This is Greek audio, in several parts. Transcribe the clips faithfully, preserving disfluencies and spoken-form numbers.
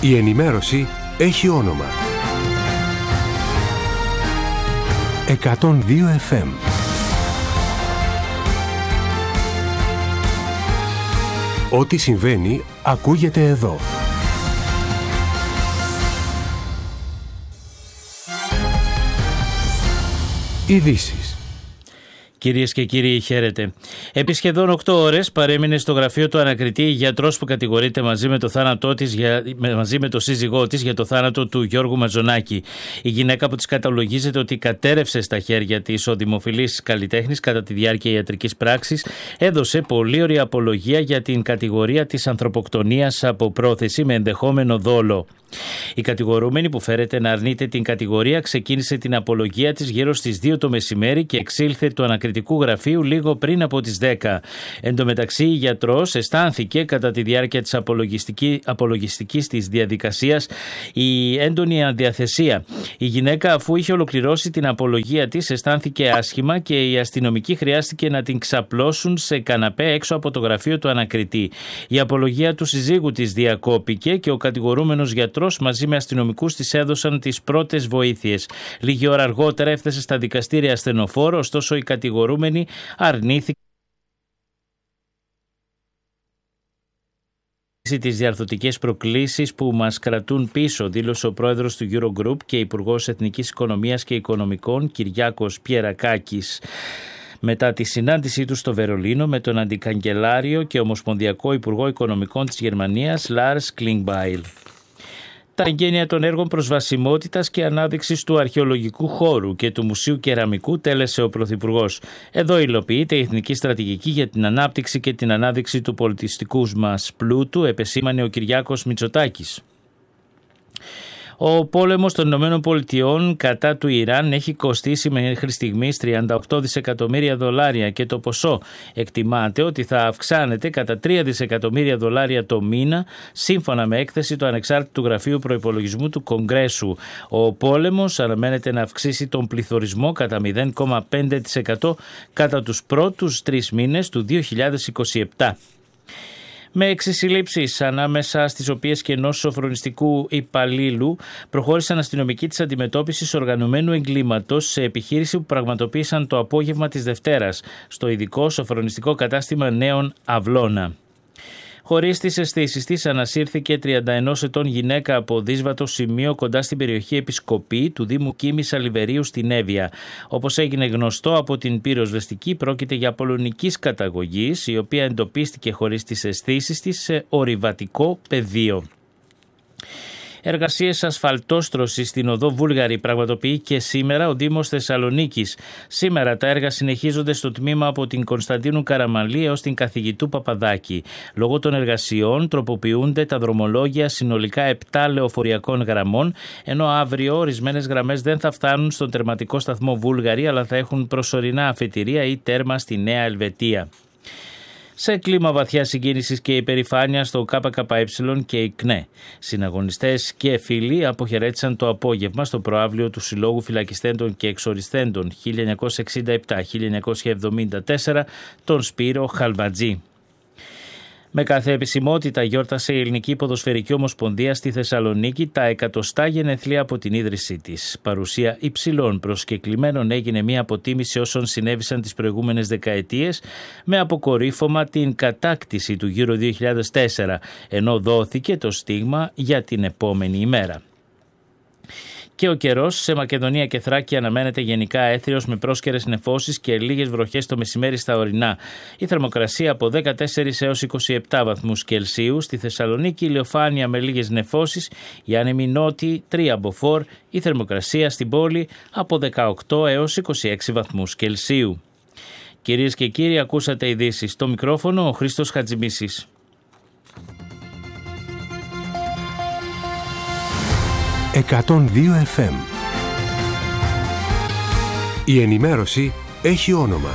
Η ενημέρωση έχει όνομα. εκατόν δύο εφ εμ. Ό,τι συμβαίνει ακούγεται εδώ. Ειδήσεις. Κυρίες και κύριοι, χαίρετε. Επί σχεδόν οκτώ ώρες παρέμεινε στο γραφείο του ανακριτή γιατρός που κατηγορείται μαζί με το θάνατό της, για, μαζί με το σύζυγό της για το θάνατο του Γιώργου Μαζονάκη. Η γυναίκα που της καταλογίζεται ότι κατέρευσε στα χέρια της ο δημοφιλής καλλιτέχνης κατά τη διάρκεια ιατρικής πράξης, έδωσε πολύ ωραία απολογία για την κατηγορία της ανθρωποκτονίας από πρόθεση με ενδεχόμενο δόλο. Η κατηγορούμενη, που φέρεται να αρνείται την κατηγορία, ξεκίνησε την απολογία της γύρω στις δύο το μεσημέρι και εξήλθε του ανακριτικού γραφείου λίγο πριν από τις δέκα. Εν τω μεταξύ, η γιατρός αισθάνθηκε κατά τη διάρκεια της απολογιστική, απολογιστικής της διαδικασίας η έντονη αδιαθεσία. Η γυναίκα, αφού είχε ολοκληρώσει την απολογία της, αισθάνθηκε άσχημα και οι αστυνομικοί χρειάστηκε να την ξαπλώσουν σε καναπέ έξω από το γραφείο του ανακριτή. Η απολογία του συζύγου της διακόπηκε και ο κατηγορούμενος γιατρός μαζί με αστυνομικούς της έδωσαν τις πρώτες βοήθειες. Λίγη ώρα αργότερα έφτασε στα δικαστήρια ασθενοφόρο, ωστόσο η κατηγορούμενη αρνήθηκε τις διαρθρωτικές προκλήσεις που μας κρατούν πίσω, δήλωσε ο πρόεδρος του Eurogroup και υπουργός Εθνικής Οικονομίας και Οικονομικών Κυριάκος Πιερακάκης μετά τη συνάντησή του στο Βερολίνο με τον αντικαγκελάριο και ομοσπονδιακό υπουργό οικονομικών της Γερμανίας Λάρς Κλινγκμπάιλ. Τα εγγένεια των έργων προσβασιμότητας και ανάδειξης του αρχαιολογικού χώρου και του Μουσείου Κεραμικού τέλεσε ο Πρωθυπουργός. Εδώ υλοποιείται η Εθνική Στρατηγική για την Ανάπτυξη και την Ανάδειξη του πολιτιστικού μας πλούτου, επεσήμανε ο Κυριάκος Μητσοτάκης. Ο πόλεμος των Ηνωμένων Πολιτειών κατά του Ιράν έχει κοστίσει μέχρι στιγμής τριάντα οκτώ δισεκατομμύρια δολάρια και το ποσό εκτιμάται ότι θα αυξάνεται κατά τρία δισεκατομμύρια δολάρια το μήνα, σύμφωνα με έκθεση του Ανεξάρτητου Γραφείου Προϋπολογισμού του Κογκρέσου. Ο πόλεμος αναμένεται να αυξήσει τον πληθωρισμό κατά μηδέν κόμμα πέντε τοις εκατό κατά τους πρώτους τρεις μήνες του δύο χιλιάδες είκοσι επτά. Με έξι συλλήψεις, ανάμεσα στις οποίες και ενός σοφρονιστικού υπαλλήλου, προχώρησαν αστυνομικοί της αντιμετώπισης οργανωμένου εγκλήματος σε επιχείρηση που πραγματοποίησαν το απόγευμα της Δευτέρας στο ειδικό σοφρονιστικό κατάστημα Νέων Αυλώνα. Χωρίς τις αισθήσεις της, ανασύρθηκε τριάντα ενός ετών γυναίκα από δύσβατο σημείο κοντά στην περιοχή Επισκοπή του Δήμου Κίμης Αλιβερίου στην Εύβοια. Όπως έγινε γνωστό από την πυροσβεστική, πρόκειται για πολωνικής καταγωγής, η οποία εντοπίστηκε χωρίς τις αισθήσεις της σε ορειβατικό πεδίο. Εργασίες ασφαλτόστρωσης στην οδό Βούλγαρη πραγματοποιεί και σήμερα ο Δήμος Θεσσαλονίκης. Σήμερα τα έργα συνεχίζονται στο τμήμα από την Κωνσταντίνου Καραμανλή έως την Καθηγητού Παπαδάκη. Λόγω των εργασιών τροποποιούνται τα δρομολόγια συνολικά επτά λεωφοριακών γραμμών, ενώ αύριο ορισμένες γραμμές δεν θα φτάνουν στον τερματικό σταθμό Βούλγαρη, αλλά θα έχουν προσωρινά αφετηρία ή τέρμα στη Νέα Ελβετία. Σε κλίμα βαθιά συγκίνησης και υπερηφάνεια στο ΚΚΕ και η ΚΝΕ. Συναγωνιστές και φίλοι αποχαιρέτησαν το απόγευμα στο προαύλιο του Συλλόγου Φυλακιστέντων και Εξοριστέντων χίλια εννιακόσια εξήντα επτά με χίλια εννιακόσια εβδομήντα τέσσερα τον Σπύρο Χαλβατζή. Με κάθε επισημότητα γιόρτασε η Ελληνική Ποδοσφαιρική Ομοσπονδία στη Θεσσαλονίκη τα εκατοστά γενεθλία από την ίδρυσή της. Παρουσία υψηλών προσκεκλημένων έγινε μια αποτίμηση όσων συνέβησαν τις προηγούμενες δεκαετίες, με αποκορύφωμα την κατάκτηση του Euro δύο χιλιάδες τέσσερα, ενώ δόθηκε το στίγμα για την επόμενη ημέρα. Και ο καιρός σε Μακεδονία και Θράκη αναμένεται γενικά έθριος με πρόσκαιρες νεφώσεις και λίγες βροχές το μεσημέρι στα ορεινά. Η θερμοκρασία από δεκατέσσερα έως είκοσι επτά βαθμούς Κελσίου. Στη Θεσσαλονίκη ηλιοφάνεια με λίγες νεφώσεις. Η άνεμη νότη τρία μποφόρ. Η θερμοκρασία στην πόλη από δεκαοκτώ έως είκοσι έξι βαθμούς Κελσίου. Κυρίες και κύριοι, ακούσατε ειδήσεις. Στο μικρόφωνο ο Χρήστος Χατζημίσης. εκατόν δύο εφ εμ. Η ενημέρωση έχει όνομα.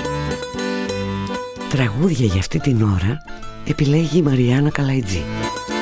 Τραγούδια για αυτή την ώρα επιλέγει η Μαριάννα Καλαϊτζή.